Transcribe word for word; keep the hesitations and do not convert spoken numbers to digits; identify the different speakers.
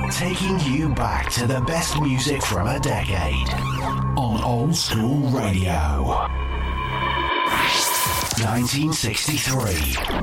Speaker 1: Taking you back to the best music from a decade on Old School Radio. nineteen sixty-three.